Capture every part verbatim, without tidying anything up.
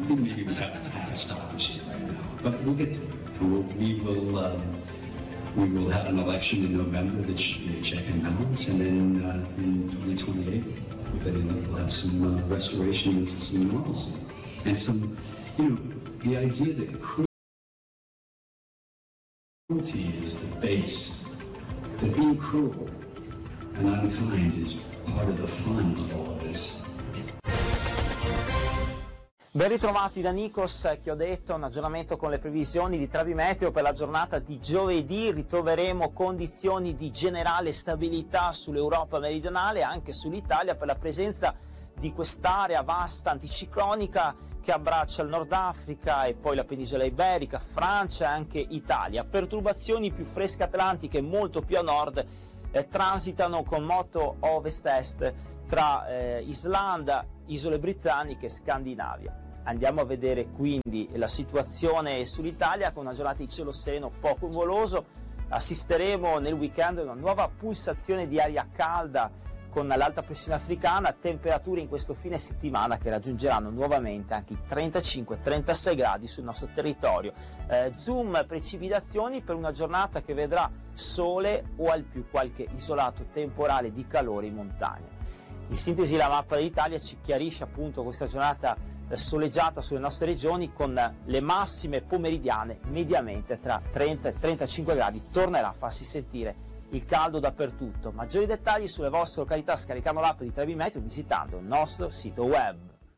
think maybe we have to establish it right now, but we'll get there. We'll, we will um, we will have an election in November that should be a check and balance, and then uh, in twenty twenty-eight, we'll have some uh, restoration into some normalcy, and some, you know, the idea that cruelty is the base, that being cruel and unkind is part of the fun of all of this. Ben ritrovati da Nikos, che ho detto, un aggiornamento con le previsioni di Travimeteo per la giornata di giovedì. Ritroveremo condizioni di generale stabilità sull'Europa meridionale, anche sull'Italia, per la presenza di quest'area vasta anticiclonica che abbraccia il Nord Africa e poi la penisola iberica, Francia e anche Italia. Perturbazioni più fresche atlantiche molto più a nord eh, transitano con moto ovest-est tra eh, Islanda, isole britanniche e Scandinavia. Andiamo a vedere quindi la situazione sull'Italia con una giornata di cielo sereno poco nuvoloso. Assisteremo nel weekend a una nuova pulsazione di aria calda con l'alta pressione africana, temperature in questo fine settimana che raggiungeranno nuovamente anche i trentacinque trentasei gradi sul nostro territorio. Eh, zoom precipitazioni per una giornata che vedrà sole o al più qualche isolato temporale di calore in montagna. In sintesi la mappa dell'Italia ci chiarisce appunto questa giornata soleggiata sulle nostre regioni, con le massime pomeridiane mediamente tra trenta e trentacinque gradi. Tornerà a farsi sentire il caldo dappertutto. Maggiori dettagli sulle vostre località scaricando l'app di Travimeteo visitando il nostro sito web.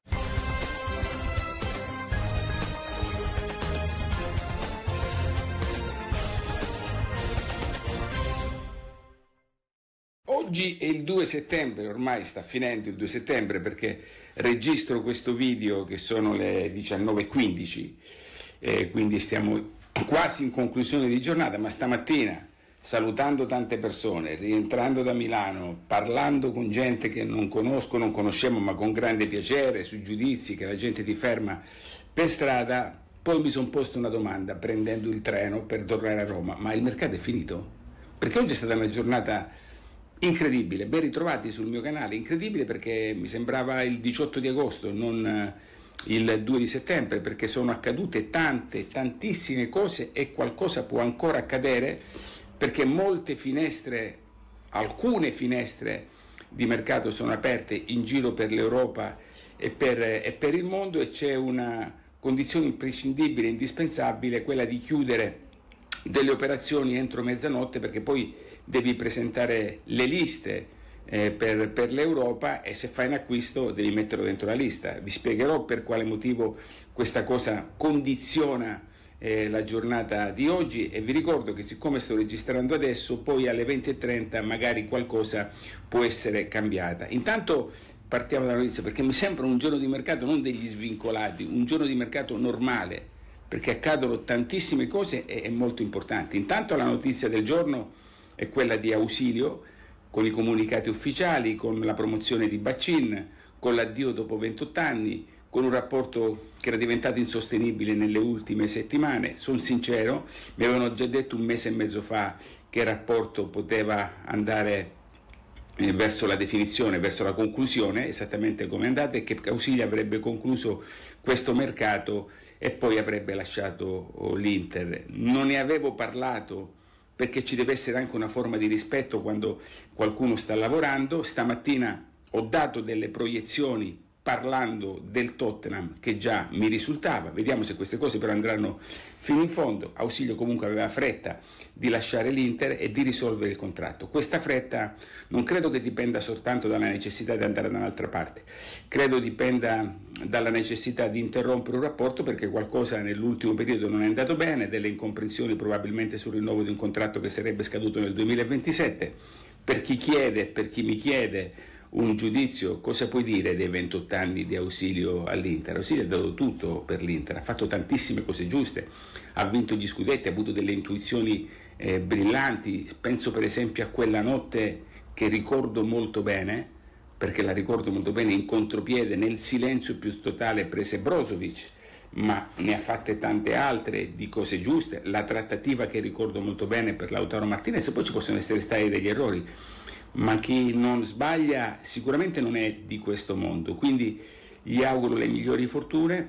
Oggi è il due settembre, ormai sta finendo il due settembre perché registro questo video che sono le diciannove e quindici, eh, quindi stiamo quasi in conclusione di giornata, ma stamattina, salutando tante persone, rientrando da Milano, parlando con gente che non conosco, non conosciamo, ma con grande piacere, sui giudizi che la gente ti ferma per strada, poi mi sono posto una domanda prendendo il treno per tornare a Roma: ma il mercato è finito? Perché oggi è stata una giornata incredibile. Ben ritrovati sul mio canale. Incredibile perché mi sembrava il diciotto di agosto, non il due di settembre, perché sono accadute tante, tantissime cose e qualcosa può ancora accadere, perché molte finestre, alcune finestre di mercato sono aperte in giro per l'Europa e per, e per il mondo, e c'è una condizione imprescindibile, indispensabile, quella di chiudere delle operazioni entro mezzanotte, perché poi devi presentare le liste eh, per, per l'Europa, e se fai un acquisto devi metterlo dentro la lista. Vi spiegherò per quale motivo questa cosa condiziona eh, la giornata di oggi, e vi ricordo che siccome sto registrando adesso, poi alle venti e trenta magari qualcosa può essere cambiata. Intanto partiamo dalla notizia, perché mi sembra un giorno di mercato non degli svincolati, un giorno di mercato normale, perché accadono tantissime cose e, e molto importanti. Intanto la notizia del giorno è quella di Ausilio, con i comunicati ufficiali, con la promozione di Baccin, con l'addio dopo ventotto anni, con un rapporto che era diventato insostenibile nelle ultime settimane. Sono sincero, mi avevano già detto un mese e mezzo fa che il rapporto poteva andare eh, verso la definizione, verso la conclusione, esattamente come è andata, e che Ausilio avrebbe concluso questo mercato e poi avrebbe lasciato oh, l'Inter. Non ne avevo parlato perché ci deve essere anche una forma di rispetto quando qualcuno sta lavorando. Stamattina ho dato delle proiezioni parlando del Tottenham che già mi risultava, vediamo se queste cose però andranno fino in fondo. Ausilio comunque aveva fretta di lasciare l'Inter e di risolvere il contratto. Questa fretta non credo che dipenda soltanto dalla necessità di andare da un'altra parte, credo dipenda dalla necessità di interrompere un rapporto perché qualcosa nell'ultimo periodo non è andato bene, delle incomprensioni probabilmente sul rinnovo di un contratto che sarebbe scaduto nel duemilaventisette. Per chi chiede, per chi mi chiede un giudizio, cosa puoi dire dei ventotto anni di Ausilio all'Inter? Ausilio ha dato tutto per l'Inter, ha fatto tantissime cose giuste, ha vinto gli scudetti, ha avuto delle intuizioni eh, brillanti. Penso per esempio a quella notte che ricordo molto bene, perché la ricordo molto bene, in contropiede, nel silenzio più totale prese Brozovic, ma ne ha fatte tante altre di cose giuste. La trattativa che ricordo molto bene per Lautaro Martinez, poi ci possono essere stati degli errori, ma chi non sbaglia sicuramente non è di questo mondo, quindi gli auguro le migliori fortune.